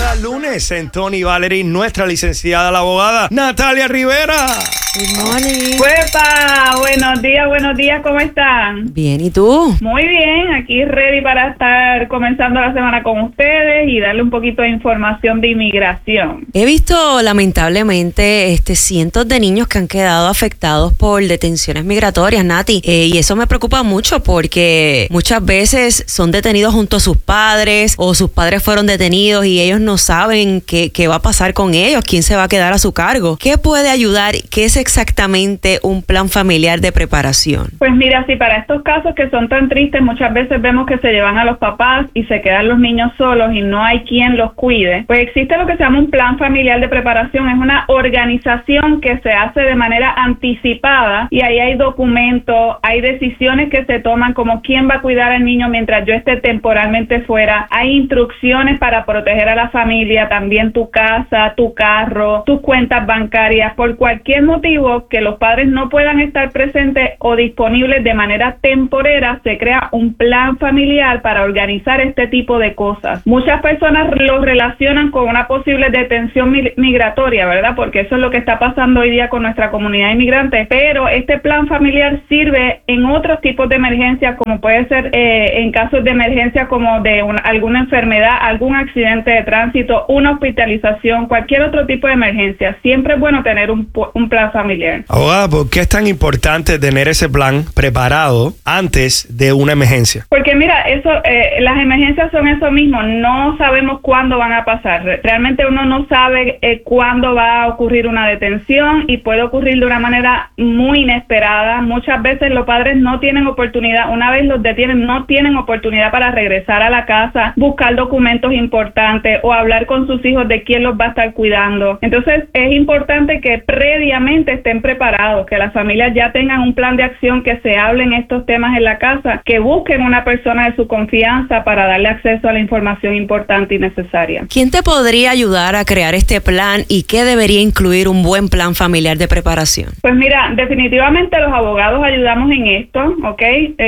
cada lunes en Tony y Valerie, nuestra licenciada, la abogada Natalia Rivera. Good morning. ¡Huepa! Buenos días, ¿cómo están? Bien, ¿y tú? Muy bien, aquí ready para estar comenzando la semana con ustedes y darle un poquito de información de inmigración. He visto lamentablemente cientos de niños que han quedado afectados por detenciones migratorias, Nati, y eso me preocupa mucho porque muchas veces son detenidos junto a sus padres o sus padres fueron detenidos y ellos no saben qué va a pasar con ellos, quién se va a quedar a su cargo. ¿Qué puede ayudar? ¿Qué es exactamente un plan familiar de preparación? Pues mira, si para estos casos que son tan tristes, muchas veces vemos que se llevan a los papás y se quedan los niños solos y no hay quien los cuide, pues existe lo que se llama un plan familiar de preparación. Es una organización que se hace de manera anticipada y ahí hay documentos, hay decisiones que se toman como quién va a cuidar al niño mientras yo esté temporalmente fuera, hay instrucciones para proteger a la familia, también tu casa, tu carro, tus cuentas bancarias, por cualquier motivo que los padres no puedan estar presentes o disponibles de manera temporera, se crea un plan familiar para organizar este tipo de cosas. Muchas personas lo relacionan con una posible detención migratoria, ¿verdad? Porque eso es lo que está pasando hoy día con nuestra comunidad inmigrante, pero este plan familiar sirve en otros tipos de emergencias, como puede ser en casos de emergencia como de alguna enfermedad, algún accidente de tránsito, una hospitalización, cualquier otro tipo de emergencia. Siempre es bueno tener un plan familiar. Abogada, ¿por qué es tan importante tener ese plan preparado antes de una emergencia? Porque mira, las emergencias son eso mismo, no sabemos cuándo van a pasar. Realmente uno no sabe cuándo va a ocurrir una detención y puede ocurrir de una manera muy inesperada. Muchas veces los padres no tienen oportunidad, una vez los detienen, no tienen oportunidad para regresar a la casa, buscar documentos importantes o hablar con sus hijos de quién los va a estar cuidando. Entonces es importante que previamente estén preparados, que las familias ya tengan un plan de acción, que se hablen estos temas en la casa, que busquen una persona de su confianza para darle acceso a la información importante y necesaria. ¿Quién te podría ayudar a crear este plan y qué debería incluir un buen plan familiar de preparación? Pues mira, definitivamente los abogados ayudamos en esto, ¿ok?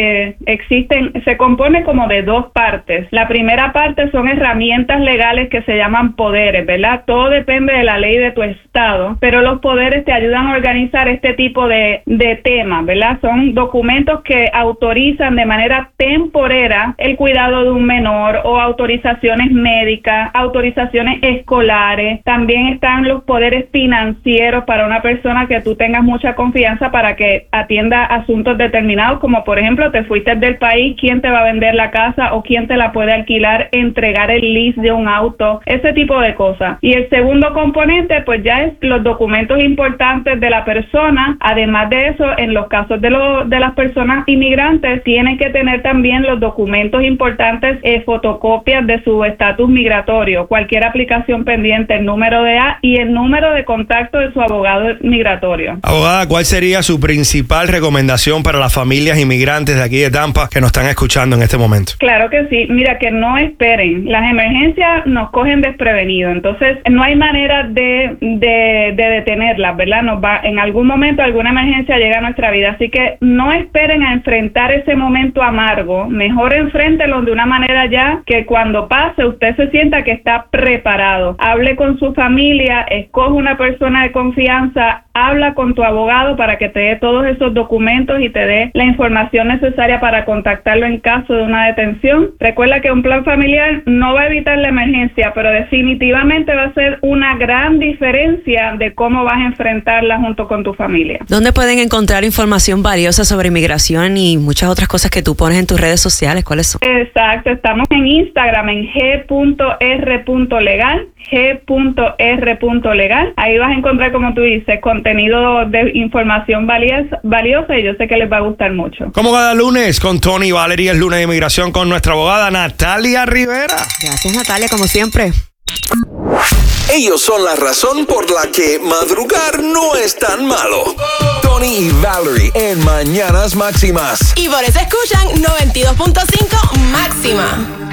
Se compone como de dos partes. La primera parte son herramientas legales que se llaman poderes, ¿verdad? Todo depende de la ley de tu estado, pero los poderes te ayudan a organizar este tipo de temas, ¿verdad? Son documentos que autorizan de manera temporera el cuidado de un menor o autorizaciones médicas, autorizaciones escolares. También están los poderes financieros para una persona que tú tengas mucha confianza para que atienda asuntos determinados, como por ejemplo te fuiste del país, quién te va a vender la casa o quién te la puede alquilar, entregar el lease de un auto, ese tipo de cosas. Y el segundo componente pues ya es los documentos importantes de la persona. Además de eso, en los casos de las personas inmigrantes, tienen que tener también los documentos importantes, fotocopias de su estatus migratorio, cualquier aplicación pendiente, el número de A y el número de contacto de su abogado migratorio. Abogada, ¿cuál sería su principal recomendación para las familias inmigrantes de aquí de Tampa que nos están escuchando en este momento? Claro que sí. Mira, que no esperen. Las emergencias nos cogen desprevenidos, entonces no hay manera de detenerlas, ¿verdad? En algún momento alguna emergencia llega a nuestra vida, así que no esperen a enfrentar ese momento amargo, mejor enfréntenlo de una manera ya que cuando pase usted se sienta que está preparado. Hable con su familia, escoge una persona de confianza, habla con tu abogado para que te dé todos esos documentos y te dé la información necesaria para contactarlo en caso de una detención. Recuerda que un plan familiar no va a evitar la emergencia, pero definitivamente va a ser una gran diferencia de cómo vas a enfrentarla junto con tu familia. ¿Dónde pueden encontrar información valiosa sobre inmigración y muchas otras cosas que tú pones en tus redes sociales? ¿Cuáles son? Exacto, estamos en Instagram en g.r.legal, g.r.legal. Ahí vas a encontrar, como tú dices, contenido de información valiosa y yo sé que les va a gustar mucho. Como cada lunes con Tony y Valerie, es lunes de inmigración con nuestra abogada Natalia Rivera. Gracias, Natalia, como siempre. Ellos son la razón por la que madrugar no es tan malo. Tony y Valerie en Mañanas Máximas. Y por eso escuchan 92.5 Máxima.